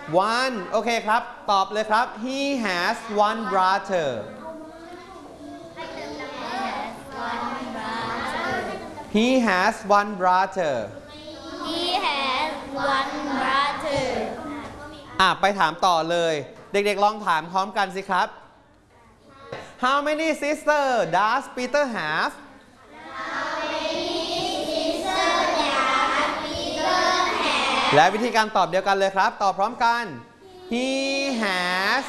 one โอเคครับตอบเลยครับ he has one brother he has one brother He has one brother ไปถามต่อเลยเด็กๆลองถามพร้อมกันสิครับ How many sisters does Peter have และวิธีการตอบเดียวกันเลยครับตอบพร้อมกัน He has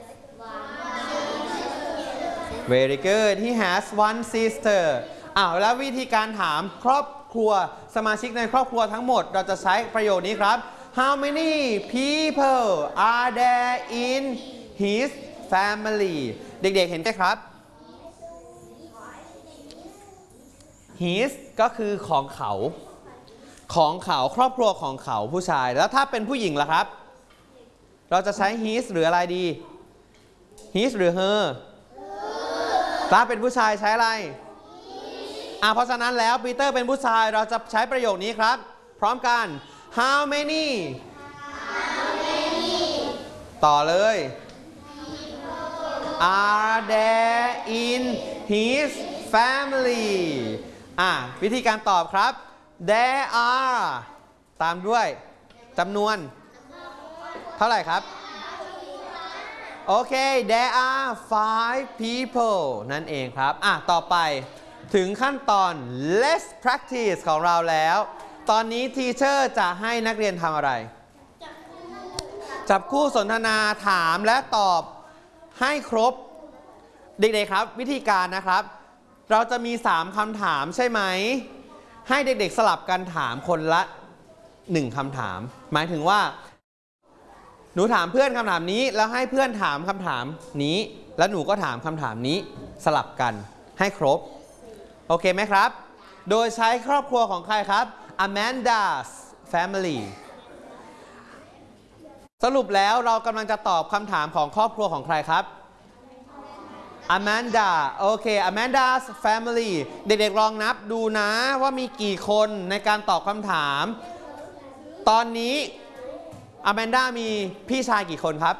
very good he has one sister แล้ววิธีการถามครอบครัวสมาชิกในครอบครัวทั้งหมดเราจะใช้ประโยคนี้ครับ How many people are there in his family เด็กๆเห็นไหมครับ his ก็คือของเขาครอบครัวของเขาผู้ชายแล้วถ้าเป็นผู้หญิงล่ะครับเราจะใช้ his หรืออะไรดี his หรือ her ถ้าเป็นผู้ชายใช้อะไรเพราะฉะนั้นแล้วปีเตอร์เป็นผู้ชายเราจะใช้ประโยคนี้ครับพร้อมกัน How many ต่อเลย Are there in his family วิธีการตอบครับ There are ตามด้วยจำนวนเท่าไหร่ครับโอเค There are 5 people นั่นเองครับต่อไปถึงขั้นตอน Let's practice ของเราแล้วตอนนี้ทีเชอร์จะให้นักเรียนทำอะไรจับคู่สนทนาถามและตอบให้ครบเด็กๆครับวิธีการนะครับเราจะมี3คำถามใช่ไหมให้เด็กๆสลับกันถามคนละ1คำถามหมายถึงว่าหนูถามเพื่อนคำถามนี้แล้วให้เพื่อนถามคำถามนี้แล้วหนูก็ถามคำถามนี้สลับกันให้ครบโอเคไหมครับโดยใช้ครอบครัวของใครครับ Amanda's family สรุปแล้วเรากำลังจะตอบคำถามของครอบครัวของใครครับ Amanda โอเค Amanda's family เด็กๆลองนับดูนะว่ามีกี่คนในการตอบคำถามตอนนี้ Amanda มีพี่ชายกี่คนครับ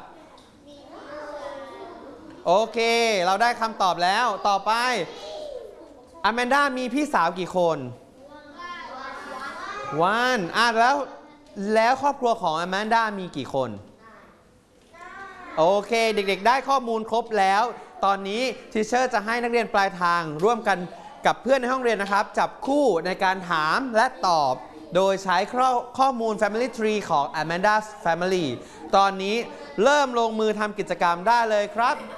โอเคเราได้คำตอบแล้วต่อไปAmanda มีพี่สาวกี่คนวันแล้วครอบครัวของ Amanda มีกี่คนโอเคเด็กๆได้ข้อมูลครบแล้วตอนนี้ทีเชอร์จะให้นักเรียนปลายทางร่วมกันกับเพื่อนในห้องเรียนนะครับจับคู่ในการถามและตอบโดยใช้ข้อมูล Family Tree ของ Amanda's Family ตอนนี้เริ่มลงมือทำกิจกรรมได้เลยครับ